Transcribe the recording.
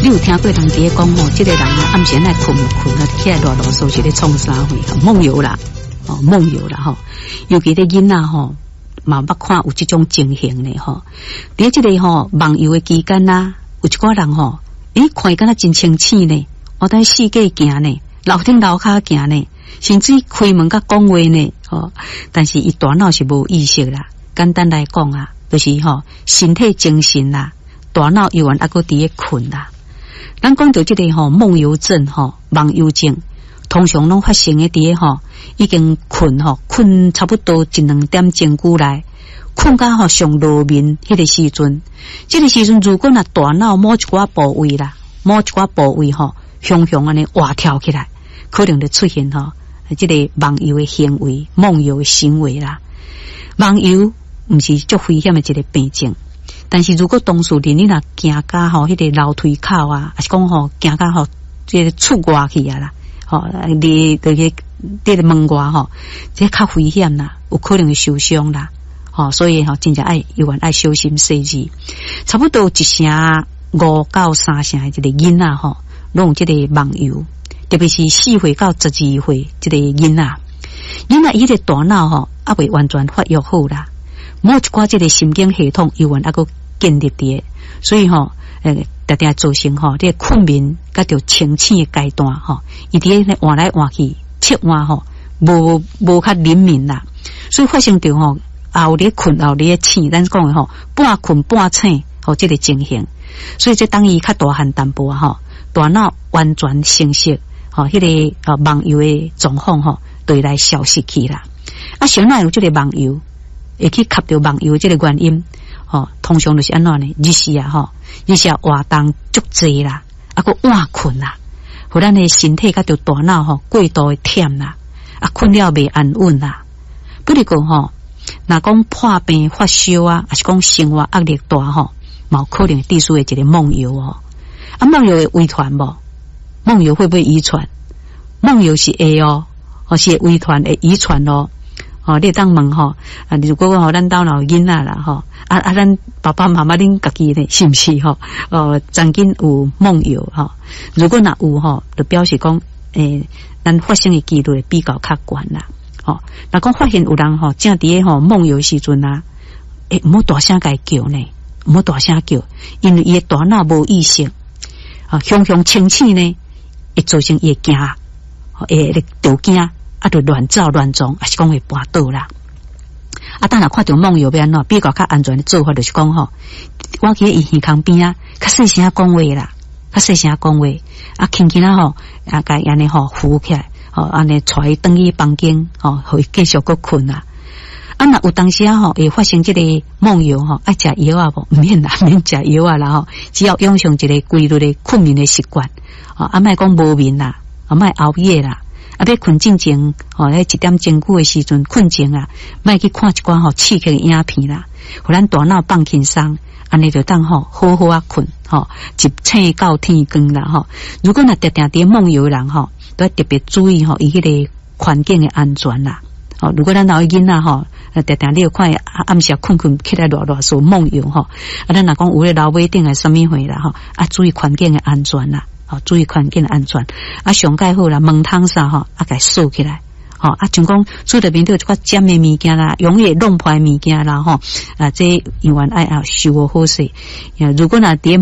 你有听过人伫咧讲哦，这个人暗时爱困啊，起来啰啰嗦是咧创啥货？梦游啦，梦游啦吼。尤其咧囡仔吼，嘛捌看有这种情形咧吼。伫这个吼梦游的期间啦，有一寡人吼，看敢若真清醒呢，我在世界行呢，楼顶楼骹行呢，甚至开门甲讲话呢，但是伊大脑是无意识啦。简单来讲啊，就是身体精神啦，大脑犹原还佫伫咧困啦。咱讲到这个梦游症梦游症，通常拢发生伫咧已经困差不多1-2点钟久来，困到上落眠迄个时阵，这个时阵如果若大脑某一寡部位啦，雄雄安尼活跳起来，可能就出现这个梦游的行为、梦游的行为啦。梦游毋是足危险的一个病症。但是如果当事人你若行到迄个楼梯口啊，还是讲行到这个出外去啊啦，离这个门外这较危险啦，有可能会受伤啦，所以真正永远爱小心细致。差不多1成5到3成的这个囡仔拢有这个梦游，特别是4岁到12岁这个囡仔伊个大脑还未完全发育好啦，某一寡这个神经系统永远还佫建立伫，所以常常造成这个困眠甲着清醒的阶段伊伫咧换来换去，切换无较灵敏啦，所以发生着后咧困后咧醒，咱讲的半困半醒这个情形。所以这当伊较大汉淡薄大脑完全成熟迄个梦游的状况就会来消失去啦。谁哪有这个梦游会去吸到梦游这个原因？通常就是安怎呢？日时活动足济啦，佫晚困啦，互咱的身体甲着大脑过度的忝啦，困了未安稳啦。不如讲若讲破病发烧啊，还是讲生活压力大嘛有可能致使的一个梦游梦游会遗传无？梦游会不会遗传？梦游是会是会遗传会遗传你会当问如果咱兜老囡仔啦咱爸爸妈妈恁家己呢是毋是曾经有梦游如果若有就表示讲咱发生的几率比较较悬啦若讲发现有人正伫咧梦游时阵啊，毋好大声甲伊叫呢，毋好大声叫，因为伊的大脑无意识雄清醒呢，会造成伊会惊会着惊就乱走乱撞，还是讲会跋倒啦。当然看到梦游要安怎比较较安全的做法，就是讲我去伊耳孔边啊，较细声讲话啦，较细声讲话轻轻甲伊安尼扶起来，安尼带伊转去房间互伊继续搁困啦。若有当时会发生这个梦游爱食药啊无？免食药啊啦只要养成一个规律的困眠的习惯莫讲无眠啦，莫熬夜啦。要困进前1点钟久的时阵困前啊，莫去看一寡刺激的影片啦，互咱大脑放轻松，安尼就当好好困一醒到天光啦如果若常常伫梦游的人都要特别注意伊迄个环境的安全啦如果咱老囡仔常常你有看暗时困起来乱说梦游咱若讲有咧楼尾顶还是什么货啦注意环境的安全啦注意环境的安全上盖好啦，门窗啥甲锁起来像讲厝内面都有一寡尖的物件啦，容易弄破的物件啦这永远爱收好势如果若伫